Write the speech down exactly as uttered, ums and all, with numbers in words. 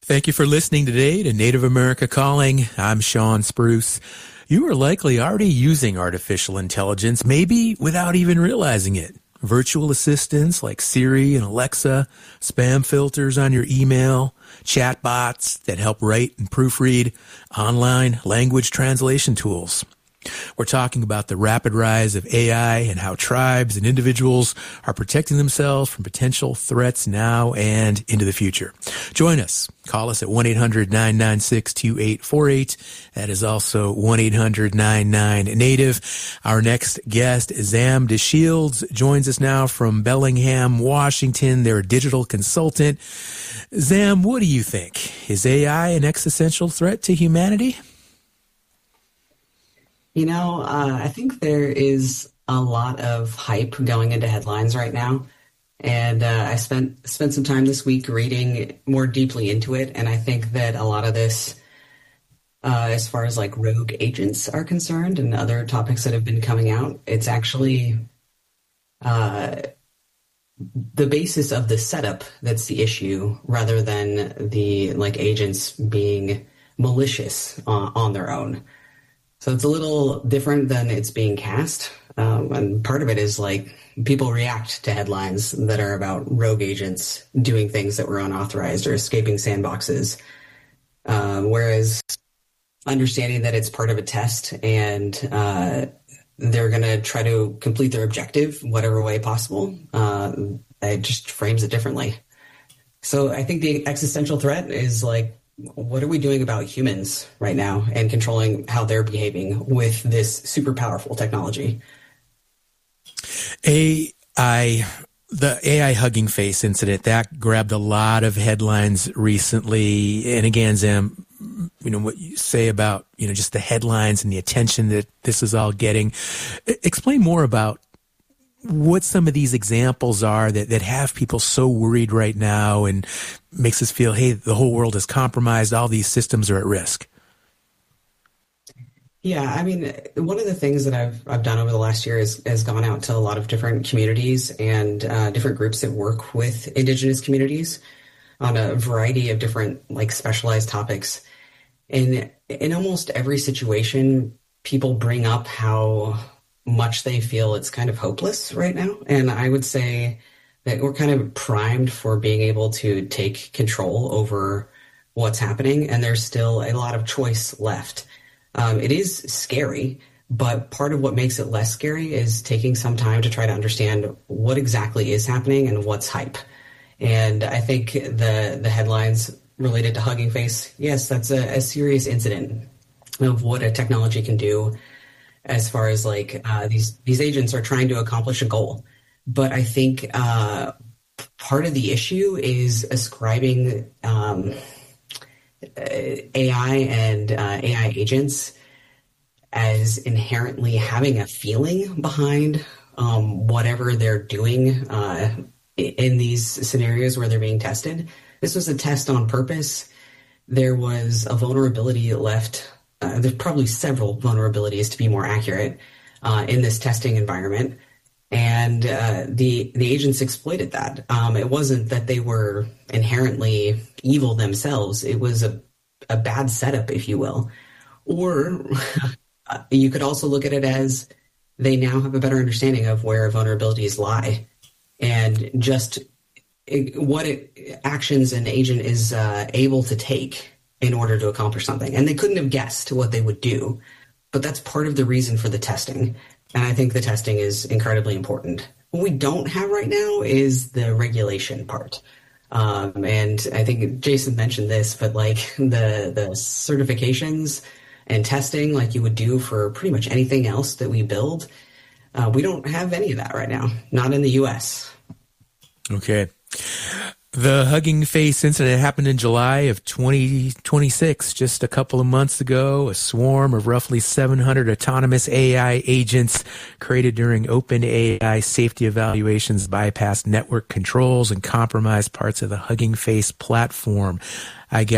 Thank you for listening today to Native America Calling. I'm Sean Spruce. You are likely already using artificial intelligence, maybe without even realizing it. Virtual assistants like Siri and Alexa, spam filters on your email, chatbots that help write and proofread, online language translation tools. We're talking about the rapid rise of A I and how tribes and individuals are protecting themselves from potential threats now and into the future. Join us. Call us at one eight hundred nine nine six two eight four eight. That is also one eight hundred nine nine native. Our next guest, Zam DeShields, joins us now from Bellingham, Washington. They're a digital consultant. Zam, what do you think? Is A I an existential threat to humanity? You know, uh, I think there is a lot of hype going into headlines right now. And uh, I spent spent some time this week reading more deeply into it. And I think that a lot of this, uh, as far as like rogue agents are concerned and other topics that have been coming out, it's actually uh, the basis of the setup that's the issue rather than the like agents being malicious uh, on their own. So it's a little different than it's being cast. Um, and part of it is like people react to headlines that are about rogue agents doing things that were unauthorized or escaping sandboxes. Um, whereas understanding that it's part of a test and uh, they're going to try to complete their objective whatever way possible, uh, it just frames it differently. So I think the existential threat is like, what are we doing about humans right now and controlling how they're behaving with this super powerful technology? A I, the A I Hugging Face incident, that grabbed a lot of headlines recently. And again, Zam, you know, what you say about, you know, just the headlines and the attention that this is all getting. Explain more about what some of these examples are that, that have people so worried right now and makes us feel, hey, the whole world is compromised. All these systems are at risk. Yeah, I mean, one of the things that I've I've done over the last year is has gone out to a lot of different communities and uh, different groups that work with Indigenous communities on a variety of different like specialized topics. And in almost every situation, people bring up how much they feel it's kind of hopeless right now. And I would say that we're kind of primed for being able to take control over what's happening. And there's still a lot of choice left. Um, it is scary, but part of what makes it less scary is taking some time to try to understand what exactly is happening and what's hype. And I think the, the headlines related to Hugging Face, yes, that's a, a serious incident of what a technology can do. As far as like uh, these these agents are trying to accomplish a goal. But I think uh, part of the issue is ascribing um, A I and uh, A I agents as inherently having a feeling behind um, whatever they're doing uh, in these scenarios where they're being tested. This was a test on purpose. There was a vulnerability left. Uh, there's probably several vulnerabilities, to be more accurate, uh, in this testing environment. And uh, the the agents exploited that. Um, it wasn't that they were inherently evil themselves. It was a, a bad setup, if you will. Or you could also look at it as they now have a better understanding of where vulnerabilities lie. And just it, what it, actions an agent is uh, able to take in order to accomplish something. And they couldn't have guessed what they would do. But that's part of the reason for the testing. And I think the testing is incredibly important. What we don't have right now is the regulation part. Um, and I think Jason mentioned this, but like the, the certifications and testing like you would do for pretty much anything else that we build, uh, we don't have any of that right now, not in the U S. Okay. The Hugging Face incident happened in July of twenty twenty-six, just a couple of months ago. A swarm of roughly seven hundred autonomous A I agents created during OpenAI safety evaluations bypassed network controls and compromised parts of the Hugging Face platform. I